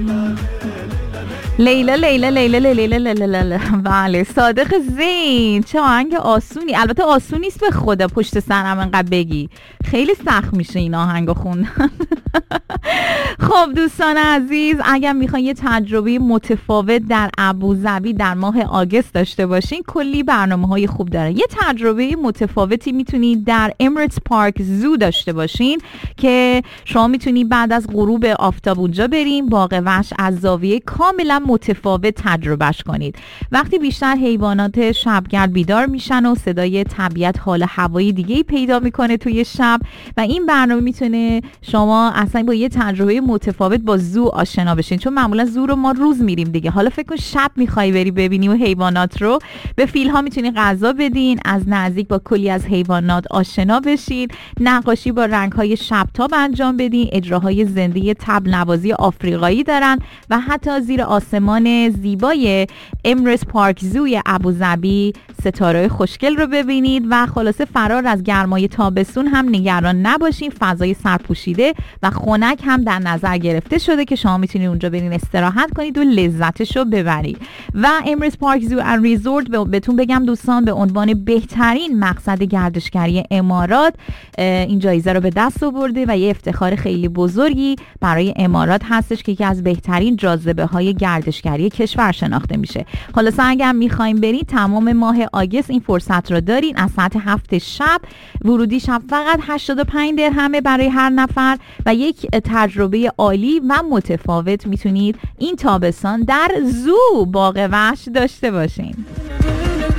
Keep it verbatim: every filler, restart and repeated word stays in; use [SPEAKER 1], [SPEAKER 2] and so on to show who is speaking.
[SPEAKER 1] لیلا لیلا لیلا لیلا لیلا لیلا. بله صادق زین، چه آهنگ آسونی. البته آسون نیست به خدا پشت سرم انقدر بگی، خیلی سخت میشه این آهنگو خوندن. خب دوستان عزیز، اگر میخواین یه تجربه متفاوت در ابوظبی در ماه آگوست داشته باشین، کلی برنامه‌های خوب داره. یه تجربه متفاوتی میتونید در امریتس پارک زو داشته باشین که شما میتونید بعد از غروب آفتاب اونجا بریم، باغ وحش از زاویه کاملا متفاوت تجربهش کنید. وقتی بیشتر حیوانات شبگرد بیدار میشن و صدای طبیعت حال هوایی دیگه‌ای پیدا میکنه توی شب، و این برنامه میتونه شما اصلا با یه تجربه متفاوت با زو آشنا بشین، چون معمولا زو رو ما روز میریم دیگه. حالا فکر کن شب میخوای بری ببینی و حیوانات رو. به فیل‌ها میتونی غذا بدین، از نزدیک با کلی از حیوانات آشنا بشین، نقاشی با رنگ‌های شبتاب انجام بدین، اجراهای زنده طبل نوازی آفریقایی دارن و حتی زیر آسمان زیبای امریتس پارک زوی ابوظبی ستاره خوشگل رو ببینید. و خلاصه فرار از گرمای تابستون هم نگران نباشین، فضای سرپوشیده و خنک هم در نظر گرفته شده که شما میتونید اونجا برین استراحت کنید و لذتش رو ببرید. و امریتس پارک زو اند ریزورت بهتون بگم دوستان، به عنوان بهترین مقصد گردشگری امارات این جایزه رو به دست آورده و یه افتخار خیلی بزرگی برای امارات هستش که یکی از بهترین جاذبه های گردشگری کشور شناخته میشه. خلاصه اگر میخوایم برید تمام ماه آگوست این فرصت رو دارین. از ساعت هفت شب ورودی شب فقط هشتاد و پنج درهمه برای هر نفر و یک تجربه عالی و متفاوت میتونید این تابستان در زو باغ وحش داشته باشین.